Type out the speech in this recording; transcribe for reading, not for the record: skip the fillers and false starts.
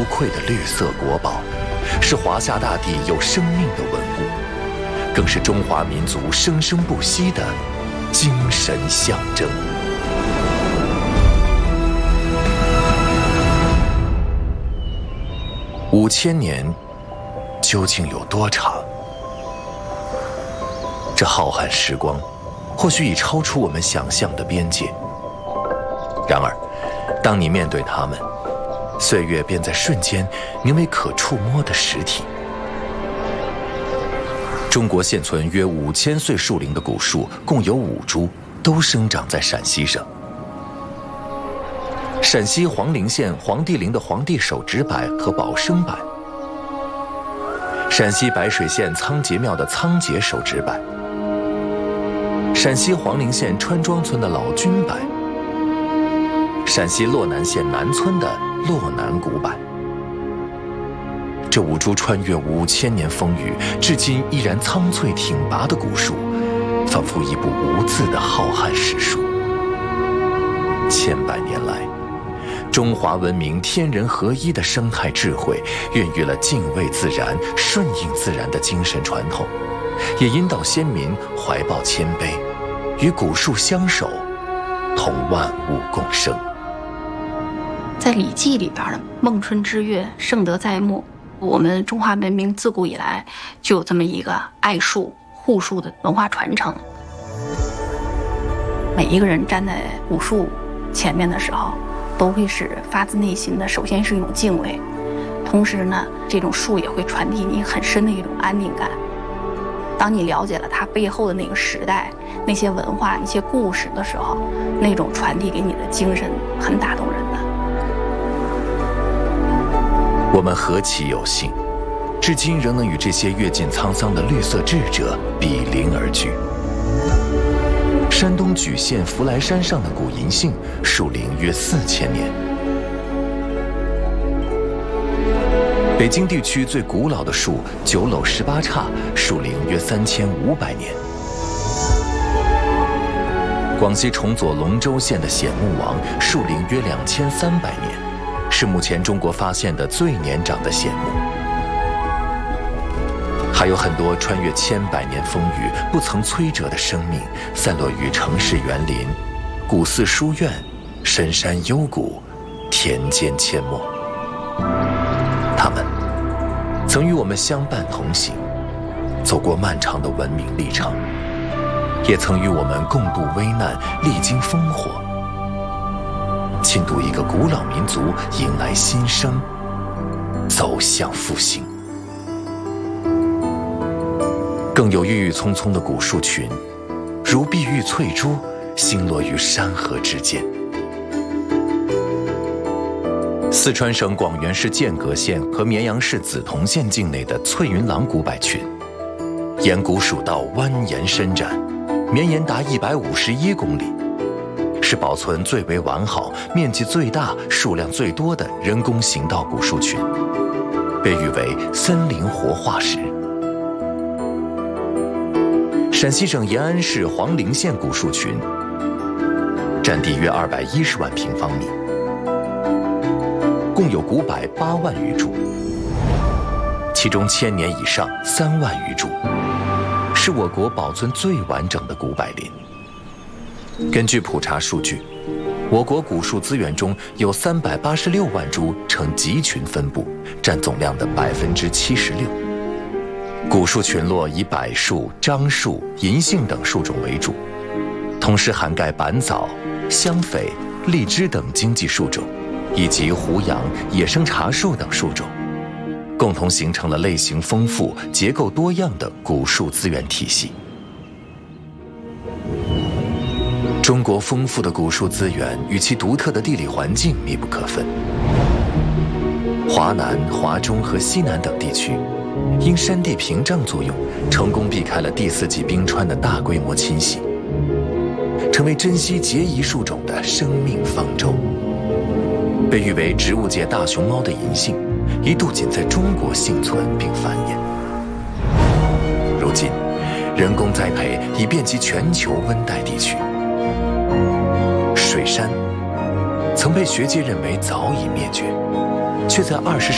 愧的绿色国宝，是华夏大地有生命的文物，更是中华民族生生不息的精神象征。5000年究竟有多长？这浩瀚时光，或许已超出我们想象的边界。然而，当你面对它们，岁月便在瞬间凝为可触摸的实体。中国现存约5000岁树龄的古树共有5株，都生长在陕西省。陕西黄陵县黄帝陵的黄帝手植柏和宝生柏，陕西白水县仓颉庙的仓颉手植柏，陕西黄陵县川庄村的老君柏，陕西洛南县南村的洛南古柏。这5株穿越5000年风雨，至今依然苍翠挺拔的古树，仿佛一部无字的浩瀚史书。千百年来，中华文明天人合一的生态智慧，孕育了敬畏自然、顺应自然的精神传统，也引导先民怀抱谦卑，与古树相守，同万物共生。 在《礼记》里边的“孟春之月，盛德在目”，我们中华文明自古以来就有这么一个爱树、护树的文化传承。每一个人站在古树前面的时候，都会是发自内心的，首先是一种敬畏，同时呢，这种树也会传递你很深的一种安定感。当你了解了它背后的那个时代、那些文化、那些故事的时候，那种传递给你的精神很打动人的。 我们何其有幸，至今仍能与这些阅尽沧桑的绿色智者比邻而居。山东莒县福来山上的古银杏，树龄约4000年。北京地区最古老的树九篓18叉，树龄约3500年。广西崇左龙州县的显木王，树龄约2300年，是目前中国发现的最年长的显木。还有很多穿越千百年风雨不曾摧折的生命，散落于城市园林、古寺书院、深山幽谷、田间阡陌。他们曾与我们相伴同行，走过漫长的文明历程，也曾与我们共度危难，历经烽火，倾读一个古老民族迎来新生，走向复兴。更有郁郁葱葱的古树群，如碧玉翠珠，星落于山河之间。四川省广元市剑阁县和绵阳市梓潼县境内的翠云廊古柏群，沿古蜀道蜿蜒伸展，绵延达151公里，是保存最为完好、面积最大、数量最多的人工行道古树群，被誉为森林活化石。陕西省延安市黄陵县古树群，占地约210万平方米，共有古柏8万余株，其中1000年以上3万余株，是我国保存最完整的古柏林。根据普查数据，我国古树资源中有386万株呈集群分布，占总量的76%。古树群落以柏树、樟树、银杏等树种为主，同时涵盖板枣、香榧、荔枝等经济树种，以及胡杨、野生茶树等树种，共同形成了类型丰富、结构多样的古树资源体系。中国丰富的古树资源与其独特的地理环境密不可分。华南、华中和西南等地区，因山地屏障作用，成功避开了第4纪冰川的大规模侵袭，成为珍稀孑遗树种的生命方舟。被誉为植物界大熊猫的银杏，一度仅在中国幸存并繁衍。如今，人工栽培已遍及全球温带地区。水杉曾被学界认为早已灭绝，却在20世